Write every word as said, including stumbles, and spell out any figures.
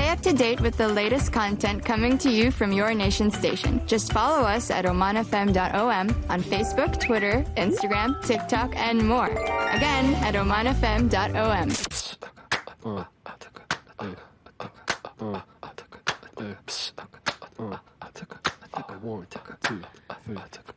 Stay up to date with the latest content coming to you from your nation station. Just follow us at oman f m dot o m on Facebook, Twitter, Instagram, TikTok, and more. Again, at oman f m dot o m. One, two, three.